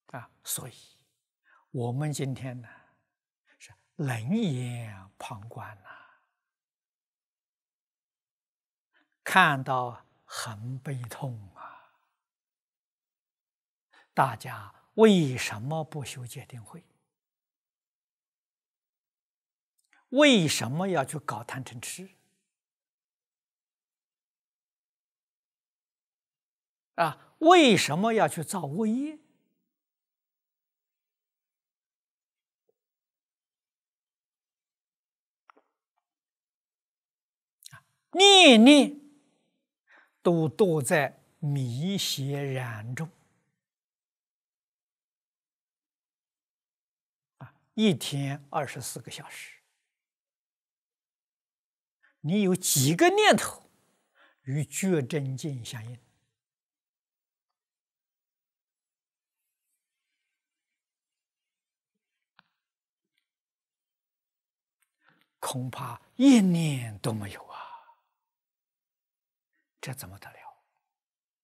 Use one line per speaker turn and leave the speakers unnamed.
所以我们今天呢是冷眼旁观呐，看到很悲痛啊！大家为什么不修戒定慧？为什么要去搞贪嗔痴？为什么要去造恶业？念念都堕在迷邪染中。一天24个小时，你有几个念头与觉真境相应？恐怕一念都没有啊！这怎么得了？